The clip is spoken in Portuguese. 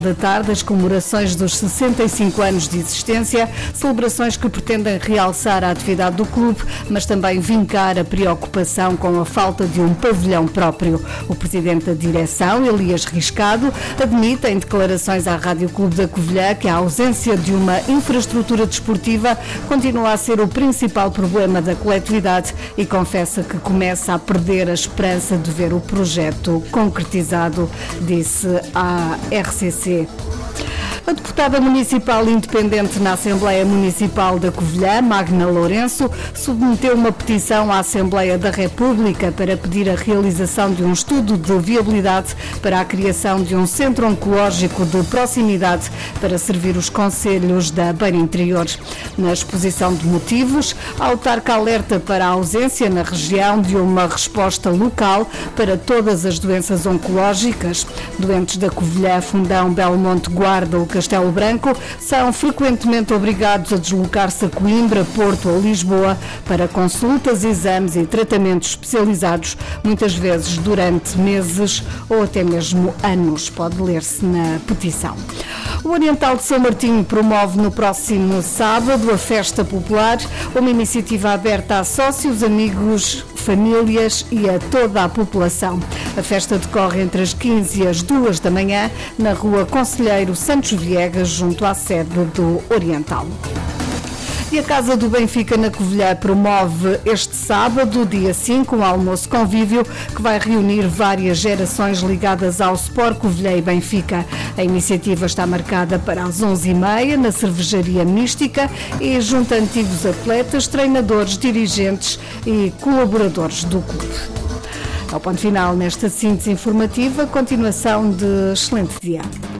Da tarde, as comemorações dos 65 anos de existência, celebrações que pretendem realçar a atividade do clube, mas também vincar a preocupação com a falta de um pavilhão próprio. O presidente da direção, Elias Riscado, admite em declarações à Rádio Clube da Covilhã que a ausência de uma infraestrutura desportiva continua a ser o principal problema da coletividade e confessa que começa a perder a esperança de ver o projeto concretizado, disse à RCC. A deputada municipal independente na Assembleia Municipal da Covilhã, Magna Lourenço, submeteu uma petição à Assembleia da República para pedir a realização de um estudo de viabilidade para a criação de um centro oncológico de proximidade para servir os concelhos da Beira Interior. Na exposição de motivos, a autarca alerta para a ausência na região de uma resposta local para todas as doenças oncológicas. Doentes da Covilhã, Fundão, Belmonte, Guarda ou Castelo Branco são frequentemente obrigados a deslocar-se a Coimbra, Porto ou Lisboa para consultas, exames e tratamentos especializados, muitas vezes durante meses ou até mesmo anos. Pode ler-se na petição. O Oriental de São Martinho promove no próximo sábado a Festa Popular, uma iniciativa aberta a sócios, amigos, famílias e a toda a população. A festa decorre entre as 15 e as 2 da manhã na Rua Conselheiro Santos Viegas, junto à sede do Oriental. E a Casa do Benfica na Covilhã promove este sábado, dia 5, um almoço convívio que vai reunir várias gerações ligadas ao Sport Covilhã e Benfica. A iniciativa está marcada para as 11h30 na Cervejaria Mística e junta antigos atletas, treinadores, dirigentes e colaboradores do clube. Ao ponto final nesta síntese informativa, continuação de excelente dia.